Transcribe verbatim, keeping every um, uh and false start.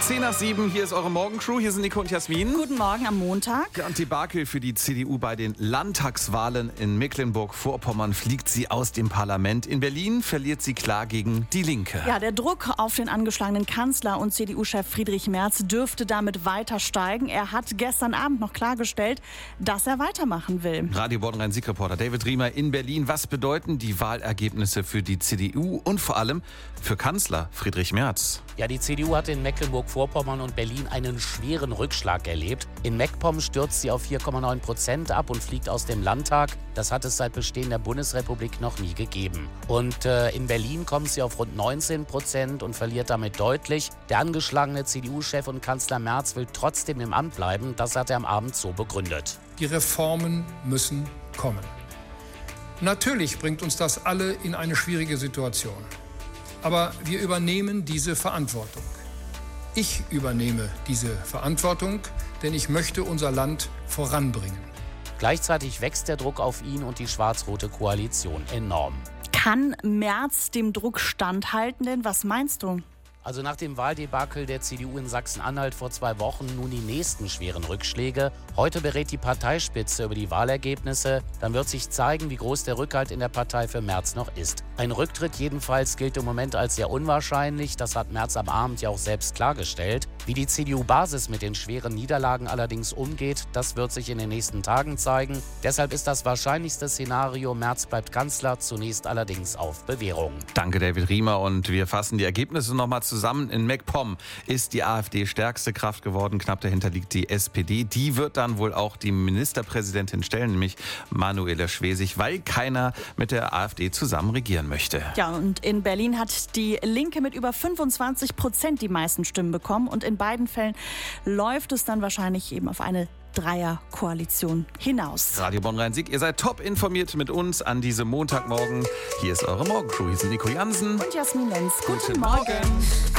zehn nach sieben, hier ist eure Morgencrew, hier sind Nico und Jasmin. Guten Morgen am Montag. Ein Debakel für die C D U bei den Landtagswahlen in Mecklenburg-Vorpommern. Fliegt sie aus dem Parlament. In Berlin verliert sie klar gegen die Linke. Ja, der Druck auf den angeschlagenen Kanzler und C D U-Chef Friedrich Merz dürfte damit weiter steigen. Er hat gestern Abend noch klargestellt, dass er weitermachen will. Radio Bonn-Rhein-Sieg-Reporter David Riemer in Berlin. Was bedeuten die Wahlergebnisse für die C D U und vor allem für Kanzler Friedrich Merz? Ja, die C D U hat in Mecklenburg-Vorpommern und Berlin einen schweren Rückschlag erlebt. In MacPom stürzt sie auf vier Komma neun Prozent ab und fliegt aus dem Landtag. Das hat es seit Bestehen der Bundesrepublik noch nie gegeben. Und äh, in Berlin kommt sie auf rund neunzehn Prozent und verliert damit deutlich. Der angeschlagene C D U-Chef und Kanzler Merz will trotzdem im Amt bleiben. Das hat er am Abend so begründet. Die Reformen müssen kommen. Natürlich bringt uns das alle in eine schwierige Situation. Aber wir übernehmen diese Verantwortung. Ich übernehme diese Verantwortung, denn ich möchte unser Land voranbringen. Gleichzeitig wächst der Druck auf ihn und die schwarz-rote Koalition enorm. Kann Merz dem Druck standhalten? Denn was meinst du? Also nach dem Wahldebakel der C D U in Sachsen-Anhalt vor zwei Wochen nun die nächsten schweren Rückschläge. Heute berät die Parteispitze über die Wahlergebnisse. Dann wird sich zeigen, wie groß der Rückhalt in der Partei für Merz noch ist. Ein Rücktritt jedenfalls gilt im Moment als sehr unwahrscheinlich. Das hat Merz am Abend ja auch selbst klargestellt. Wie die C D U-Basis mit den schweren Niederlagen allerdings umgeht, das wird sich in den nächsten Tagen zeigen. Deshalb ist das wahrscheinlichste Szenario, Merz bleibt Kanzler, zunächst allerdings auf Bewährung. Danke, David Riemer. Und wir fassen die Ergebnisse nochmal zusammen. In MacPom ist die AfD stärkste Kraft geworden. Knapp dahinter liegt die S P D. Die wird dann wohl auch die Ministerpräsidentin stellen, nämlich Manuela Schwesig, weil keiner mit der AfD zusammen regieren möchte. Ja, und in Berlin hat die Linke mit über fünfundzwanzig Prozent die meisten Stimmen bekommen. Und in beiden Fällen läuft es dann wahrscheinlich eben auf eine Dreierkoalition hinaus. Radio Bonn-Rhein-Sieg, ihr seid top informiert mit uns an diesem Montagmorgen. Hier ist eure Morgencrew. Hier sind Nico Jansen und Jasmin Lenz. Guten, Guten Morgen. Morgen.